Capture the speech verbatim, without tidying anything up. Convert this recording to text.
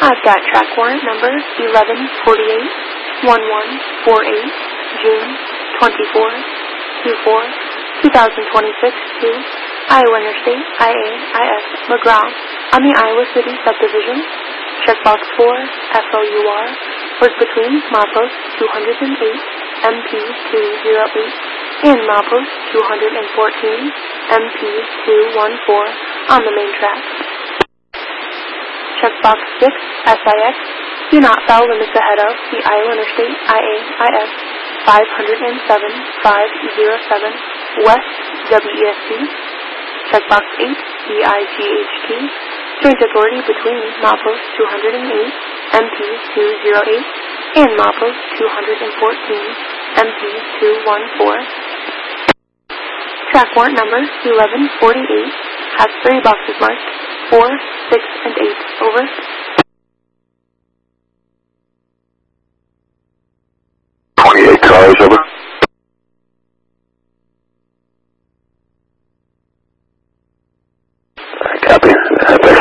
I've got track warrant number eleven forty-eight, eleven forty-eight, June twenty-fourth, twenty-four, twenty twenty-six to Iowa Interstate I A I S McGraw on the Iowa City subdivision. Checkbox four, F O U R, was between milepost two oh eight, M P two oh eight, and milepost two fourteen, M P two fourteen on the main track. Checkbox six, S I X, do not foul limits ahead of the Iowa Interstate I A I S five oh seven, five oh seven, West W E S C. Checkbox eight, D I G H T, joint authority between milepost two oh eight, M P two oh eight, and milepost two fourteen, M P two fourteen. Track warrant number eleven forty-eight has three boxes marked four, six, and eight. Over. twenty-eight cars, over.